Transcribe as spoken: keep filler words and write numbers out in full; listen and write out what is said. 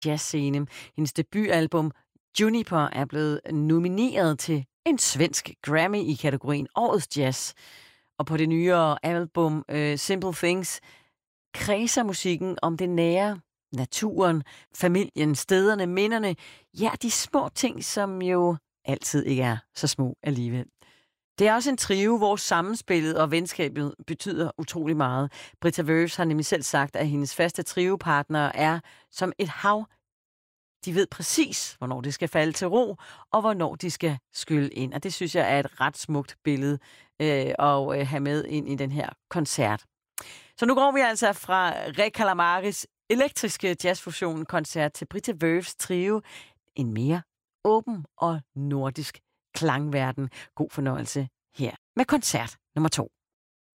jazzscene. Hendes debutalbum Juniper er blevet nomineret til en svensk Grammy i kategorien Årets Jazz. Og på det nyere album uh, Simple Things kredser musikken om det nære, naturen, familien, stederne, minderne. Ja, de små ting, som jo altid ikke er så små alligevel. Det er også en trio, hvor sammenspillet og venskabet betyder utrolig meget. Britta Verves har nemlig selv sagt, at hendes faste triopartnere er som et hav. De ved præcis, hvornår det skal falde til ro, og hvornår de skal skylle ind. Og det synes jeg er et ret smukt billede øh, at øh, have med ind i den her koncert. Så nu går vi altså fra Re Calamaris elektriske jazzfusion-koncert til Britta Verves trio. En mere åben og nordisk klangverden. God fornøjelse her med koncert nummer to.